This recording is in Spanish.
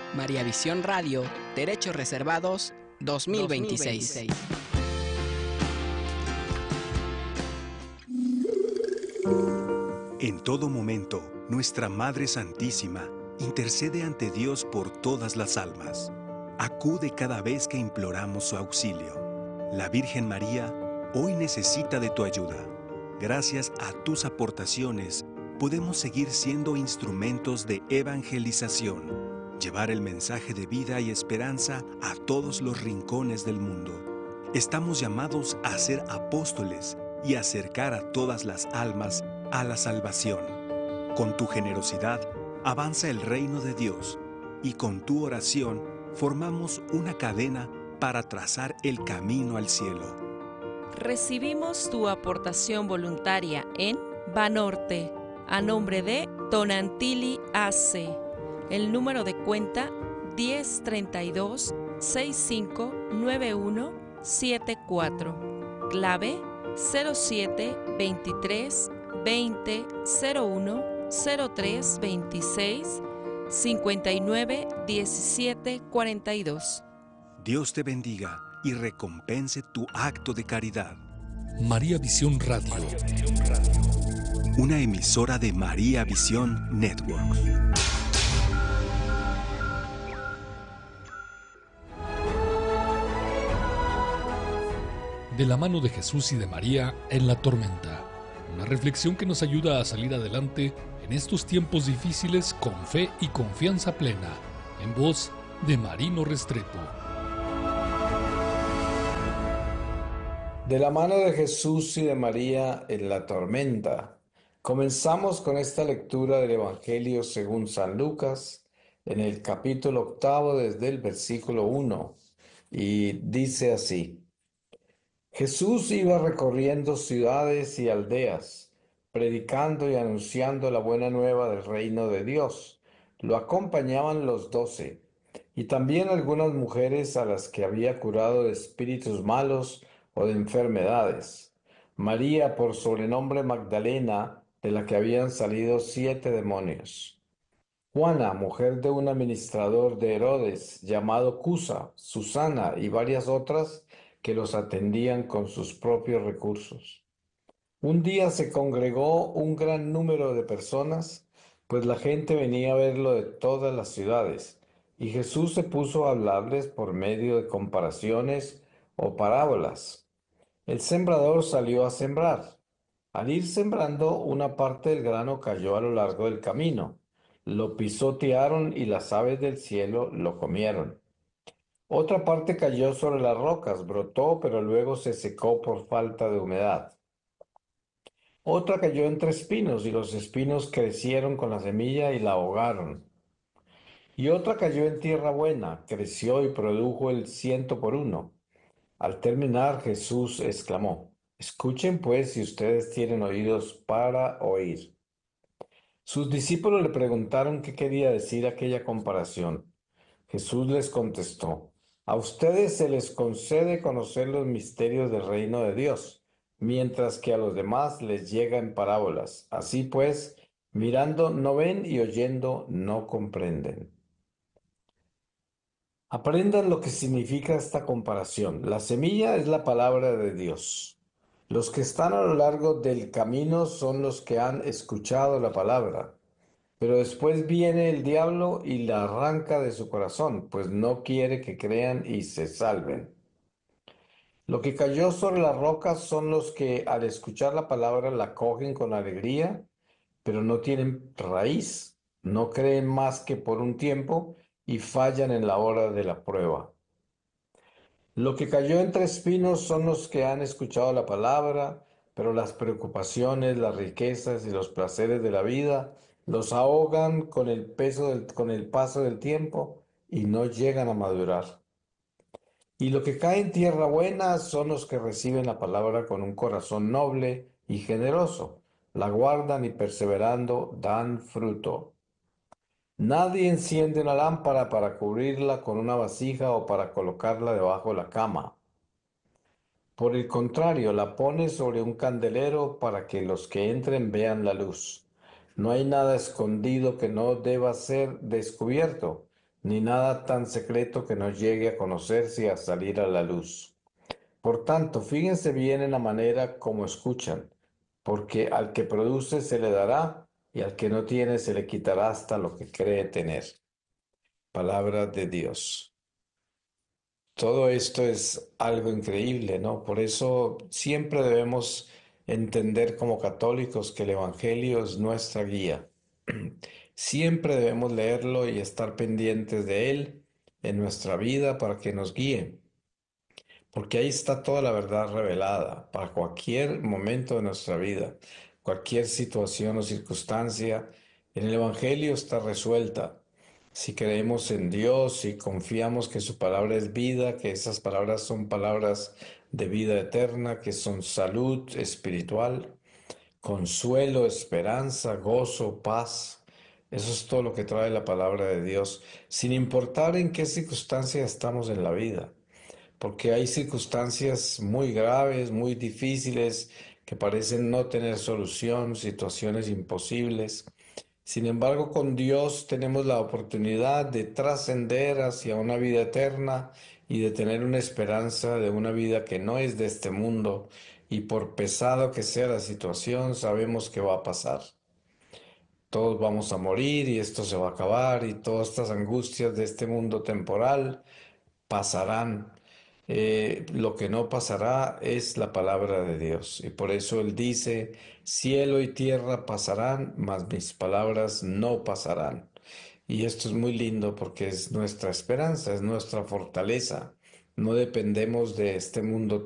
María Visión Radio, Derechos Reservados, 2026. En todo momento, nuestra Madre Santísima intercede ante Dios por todas las almas. Acude cada vez que imploramos su auxilio. La Virgen María hoy necesita de tu ayuda. Gracias a tus aportaciones, podemos seguir siendo instrumentos de evangelización, llevar el mensaje de vida y esperanza a todos los rincones del mundo. Estamos llamados a ser apóstoles y acercar a todas las almas a la salvación. Con tu generosidad, avanza el reino de Dios y con tu oración formamos una cadena para trazar el camino al cielo. Recibimos tu aportación voluntaria en Banorte, a nombre de Tonantili AC. El número de cuenta 1032-659174. Clave 0723 20 01 03 26 59 17 42. Dios te bendiga y recompense tu acto de caridad. María Visión Radio. Una emisora de María Visión Network. De la mano de Jesús y de María en la tormenta. Una reflexión que nos ayuda a salir adelante en estos tiempos difíciles con fe y confianza plena. En voz de Marino Restrepo. De la mano de Jesús y de María en la tormenta. Comenzamos con esta lectura del Evangelio según San Lucas, en el capítulo 8, desde el versículo 1, y dice así: Jesús iba recorriendo ciudades y aldeas, predicando y anunciando la buena nueva del reino de Dios. Lo acompañaban los 12, y también algunas mujeres a las que había curado de espíritus malos o de enfermedades. María, por sobrenombre Magdalena, de la que habían salido 7 demonios. Juana, mujer de un administrador de Herodes, llamado Cusa, Susana y varias otras que los atendían con sus propios recursos. Un día se congregó un gran número de personas, pues la gente venía a verlo de todas las ciudades, y Jesús se puso a hablarles por medio de comparaciones o parábolas. El sembrador salió a sembrar. Al ir sembrando, una parte del grano cayó a lo largo del camino. Lo pisotearon y las aves del cielo lo comieron. Otra parte cayó sobre las rocas, brotó, pero luego se secó por falta de humedad. Otra cayó entre espinos, y los espinos crecieron con la semilla y la ahogaron. Y otra cayó en tierra buena, creció y produjo el 100 por 1. Al terminar, Jesús exclamó: Escuchen pues si ustedes tienen oídos para oír. Sus discípulos le preguntaron qué quería decir aquella comparación. Jesús les contestó: A ustedes se les concede conocer los misterios del reino de Dios, mientras que a los demás les llega en parábolas. Así pues, mirando no ven y oyendo no comprenden. Aprendan lo que significa esta comparación. La semilla es la palabra de Dios. Los que están a lo largo del camino son los que han escuchado la palabra. Pero después viene el diablo y la arranca de su corazón, pues no quiere que crean y se salven. Lo que cayó sobre las rocas son los que al escuchar la palabra la cogen con alegría, pero no tienen raíz, no creen más que por un tiempo y fallan en la hora de la prueba. Lo que cayó entre espinos son los que han escuchado la palabra, pero las preocupaciones, las riquezas y los placeres de la vida los ahogan con el paso del tiempo y no llegan a madurar. Y lo que cae en tierra buena son los que reciben la palabra con un corazón noble y generoso, la guardan y perseverando dan fruto. Nadie enciende una lámpara para cubrirla con una vasija o para colocarla debajo de la cama. Por el contrario, la pone sobre un candelero para que los que entren vean la luz. No hay nada escondido que no deba ser descubierto, ni nada tan secreto que no llegue a conocerse y a salir a la luz. Por tanto, fíjense bien en la manera como escuchan, porque al que produce se le dará, y al que no tiene se le quitará hasta lo que cree tener. Palabra de Dios. Todo esto es algo increíble, ¿no? Por eso siempre debemos entender como católicos que el Evangelio es nuestra guía. Siempre debemos leerlo y estar pendientes de él en nuestra vida para que nos guíe, porque ahí está toda la verdad revelada para cualquier momento de nuestra vida, cualquier situación o circunstancia. En el Evangelio está resuelta. Si creemos en Dios y confiamos que su palabra es vida, que esas palabras son palabras de vida eterna, que son salud espiritual, consuelo, esperanza, gozo, paz. Eso es todo lo que trae la palabra de Dios, sin importar en qué circunstancia estamos en la vida, porque hay circunstancias muy graves, muy difíciles, que parecen no tener solución, situaciones imposibles. Sin embargo, con Dios tenemos la oportunidad de trascender hacia una vida eterna y de tener una esperanza de una vida que no es de este mundo, y por pesado que sea la situación, sabemos que va a pasar. Todos vamos a morir y esto se va a acabar, y todas estas angustias de este mundo temporal pasarán. Lo que no pasará es la palabra de Dios. Y por eso Él dice, cielo y tierra pasarán, mas mis palabras no pasarán. Y esto es muy lindo porque es nuestra esperanza, es nuestra fortaleza. No dependemos de este mundo